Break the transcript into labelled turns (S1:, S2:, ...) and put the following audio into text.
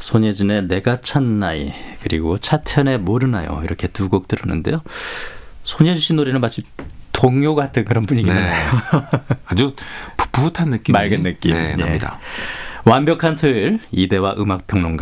S1: 손예진의 내가 찬 나이 그리고 차태현의 모르나요 이렇게 두 곡 들었는데요. 손예진 씨 노래는 마치 동요 같은 그런 분위기가 나요.
S2: 아주 풋풋한 느낌,
S1: 맑은 느낌.
S2: 납니다.
S1: 완벽한 토요일 이대화 음악평론가